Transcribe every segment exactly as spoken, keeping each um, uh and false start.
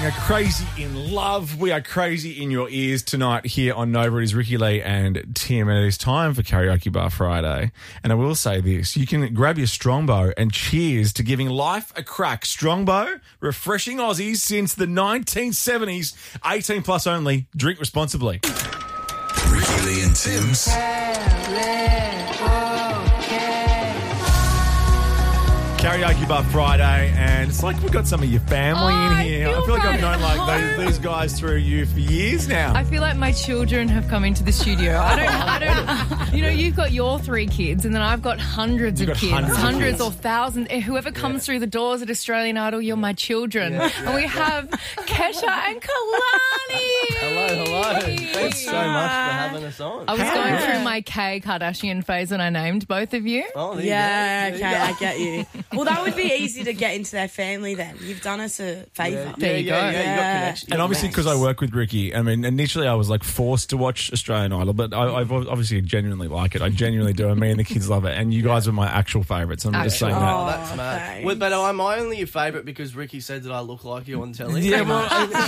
We are crazy in love. We are crazy in your ears tonight here on Nova. It is Ricky Lee and Tim, and it is time for Karaoke Bar Friday. And I will say this, you can grab your Strongbow and cheers to giving life a crack. Strongbow, refreshing Aussies since the nineteen seventies. eighteen plus only. Drink responsibly. Ricky Lee and Tim's Karaoke Bar Friday, and it's like we've got some of your family Oh, in I here. I feel feel like I've right known like at those, these guys through you for years now. I feel like my children have come into the studio. I don't, I don't, you know, you've got your three kids, and then I've got hundreds You've of got kids, hundreds hundreds, of kids. or thousands. And whoever comes through the doors at Australian Idol, you're my children. And we have Kesha and Kalani. Hello, hello. Thanks so much for having us on. I was How- going through my K Kardashian phase when I named both of you. Oh, there you Yeah, go. okay, I get you. Well, that would be easy to get into their family then. You've done us a favour. Yeah, There you yeah, go. Yeah, you got Yeah. connection. You And got obviously, connection. because I work with Ricky, I mean, initially I was like forced to watch Australian Idol, but I, I've obviously genuinely like it. I genuinely do. And me and the kids love it. And you guys are my actual favourites. I'm just saying Oh, that. that's mad. thanks. Well, but am I only your favourite because Ricky said that I look like you on telly? Yeah, well,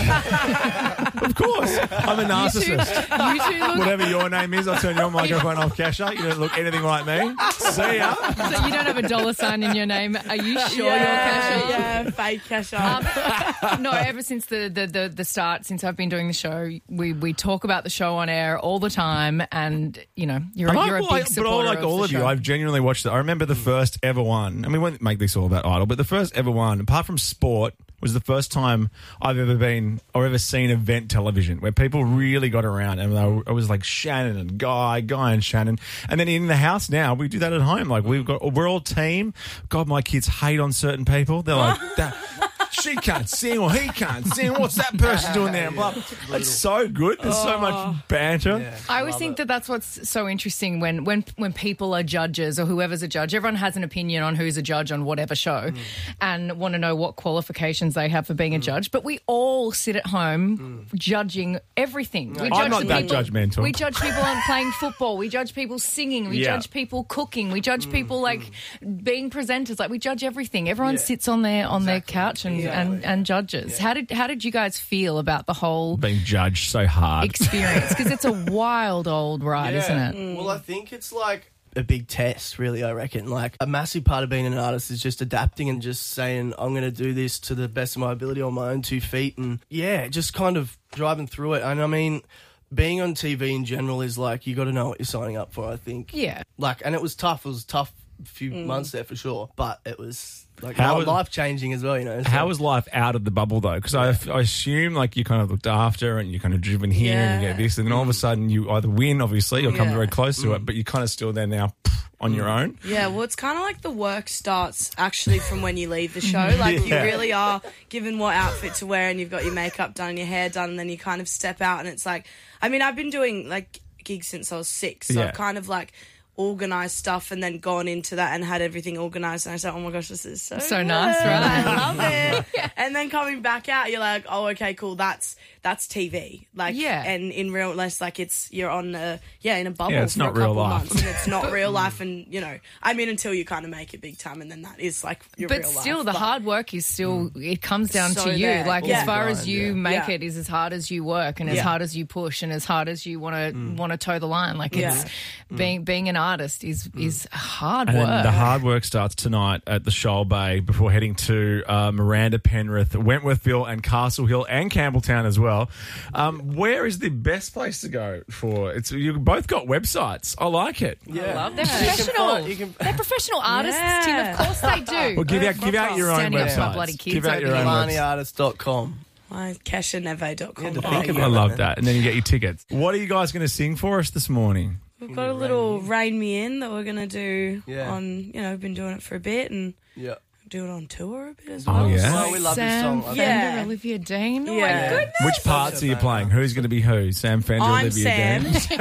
of course. I'm a You two, narcissist. you two look. Whatever your name is, I'll turn your microphone off, Kesha. You don't look anything like me. See ya. So you don't have a dollar sign in your name. Are you sure you're Kesha? Yeah, fake Kesha. Um, no, ever since the, the, the, the start, since I've been doing the show, we, we talk about the show on air all the time, and you know you're, And I- you're a well, big I- but I supporter like of all the of you. show. I've genuinely watched it. I remember the first ever one, and we won't make this all about Idol, but the first ever one, apart from sport, was the first time I've ever been or ever seen event television where people really got around, and they were, it was like Shannon and Guy, Guy and Shannon, and then in the house now we do that at home. Like we've got, we're all team. God, my kids hate on certain people. They're like that. She can't sing or he can't sing. What's that person doing there? And blah. It's so good. There's so much banter. Yeah. I always think that that's what's so interesting when, when when people are judges or whoever's a judge. Everyone has an opinion on who's a judge on whatever show Mm. and want to know what qualifications they have for being a judge. But we all sit at home judging everything. We I'm judge not the that people- judgmental. We judge people on playing football. We judge people singing. We Yeah. judge people cooking. We judge people like being presenters. Like we judge everything. Everyone Yeah. sits on their on their Exactly. couch and, Exactly. and, and judges. How did how did you guys feel about the whole Being judged so hard. experience? Because it's a wild old ride, isn't it? Well, I think it's like a big test, really, I reckon. Like, a massive part of being an artist is just adapting and just saying, I'm going to do this to the best of my ability on my own two feet. And, yeah, just kind of driving through it. And, I mean, being on T V in general is like, you got to know what you're signing up for, I think. Yeah. Like, and it was tough. It was tough a few months there for sure. But it was, like, How was- life-changing as well, you know. So- How was life out of the bubble though? Because I, I assume like you kind of looked after and you kind of driven here and you Yeah. get this, and then all of a sudden you either win, obviously, or come Yeah. very close to it, but you're kind of still there now on your own. Yeah, well, it's kind of like the work starts actually from when you leave the show. Like, you Yeah. really are given what outfit to wear, and you've got your makeup done and your hair done, and then you kind of step out, and it's like, I mean, I've been doing, like, gigs since I was six, so Yeah. I've kind of, like, organised stuff and then gone into that and had everything organised, and I said, oh my gosh, this is so So good. nice, right? I love it. And then coming back out, you're like, oh, okay, cool, that's that's T V. Like, Yeah. and in real life, like, it's, you're on a, yeah, in a bubble Yeah, it's for not a couple real life. months, and it's not real life, and, you know, I mean, until you kind of make it big time, and then that is, like, your But real life. still, the But- hard work is still, it comes down So to you. there. Like, Yeah. as far as Grind, you yeah. make Yeah. it is as hard as you work and as Yeah. hard as you push and as hard as you want to want to toe the line. Like, it's being being an artist is is hard And work. then the hard work starts tonight at the Shoal Bay before heading to uh, Miranda, Penrith, Wentworthville, and Castle Hill, and Campbelltown as well. Um, where is the best place to go for? It's you both got websites. I like it. Yeah. love They're You can professional. find- you can- They're professional artists, Yeah. Tim. Of course they do. Well, give out give out your own Standing up for my websites. bloody kids Give out over your here. own Kalani websites. artist dot com. My kesha neve dot com. Yeah, to Oh, think yeah. about I love man. that. And then you get your tickets. What are you guys going to sing for us this morning? We've got a little Rain Me In that we're going to do Yeah. on, you know, we've been doing it for a bit and Yeah. do it on tour a bit as Oh, well. yeah? Oh, we love this Sam song. Fender, Yeah. Olivia Dean. Oh, Yeah. my goodness. Which parts are you playing? Who's going to be who? Sam Fender, I'm Olivia Sam. Dean?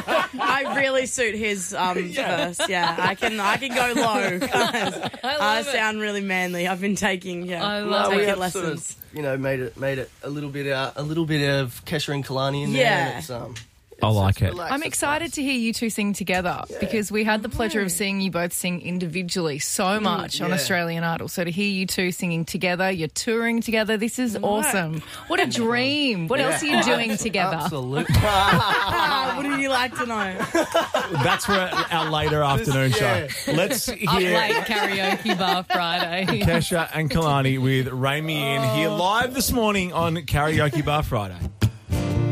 I really suit his um, verse. Yeah, I can I can go low. guys. I, love it. sound really manly. I've been taking yeah, I No, love we taking have lessons. sort of, you know, made it made it a little bit uh, a little bit of Kesha and Kalani in there. Yeah. And it's, um, I like it. Relax, I'm that's excited nice. to hear you two sing together because we had the pleasure of seeing you both sing individually so much on yeah. Australian Idol. So to hear you two singing together, you're touring together, this is awesome. What a dream. What else are you doing together? Absolutely. Ah, what do you like to know? That's for our, our later afternoon show. Let's Up hear late karaoke bar Friday. Kesha and Kalani with Ray Me In here live this morning on Karaoke Bar Friday.